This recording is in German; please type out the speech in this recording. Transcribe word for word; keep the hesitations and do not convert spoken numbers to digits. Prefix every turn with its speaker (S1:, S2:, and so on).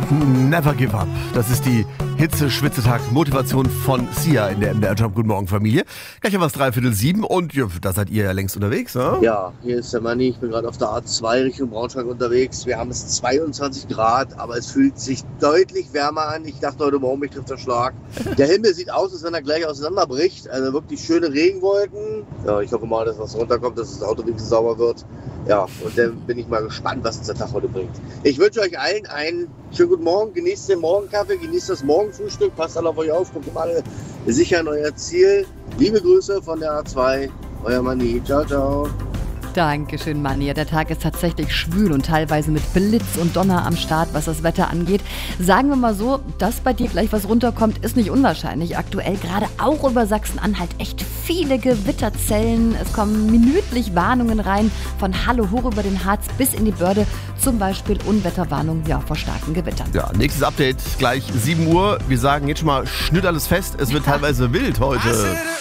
S1: Never give up. Das ist die Hitze-Schwitzetag-Motivation von Sia in der M D R-Job. Guten Morgen, Familie. Gleich haben wir es dreiviertel sieben und ja, da seid ihr ja längst unterwegs, ne?
S2: Ja, hier ist der Manni. Ich bin gerade auf der A zwei Richtung Braunschweig unterwegs. Wir haben es zweiundzwanzig Grad, aber es fühlt sich deutlich wärmer an. Ich dachte heute Morgen, mich trifft der Schlag. Der Himmel sieht aus, als wenn er gleich auseinanderbricht. Also wirklich schöne Regenwolken. Ja, ich hoffe mal, dass was runterkommt, dass das Auto wenigstens sauber wird. Ja, und dann bin ich mal gespannt, was der Tag heute bringt. Ich wünsche euch allen einen schönen guten Morgen. Genießt den Morgenkaffee, genießt das Morgenfrühstück. Passt alle auf euch auf, kommt alle sicher an euer Ziel. Liebe Grüße von der A zwei. Euer Manni. Ciao, ciao.
S3: Dankeschön, Manni. Der Tag ist tatsächlich schwül und teilweise mit Blitz und Donner am Start, was das Wetter angeht. Sagen wir mal so, dass bei dir gleich was runterkommt, ist nicht unwahrscheinlich. Aktuell gerade auch über Sachsen-Anhalt echt viele Gewitterzellen. Es kommen minütlich Warnungen rein, von Halle hoch über den Harz bis in die Börde. Zum Beispiel Unwetterwarnung ja, vor starken Gewittern.
S1: Ja, nächstes Update gleich sieben Uhr. Wir sagen jetzt schon mal, schnürt alles fest. Es wird teilweise wild heute.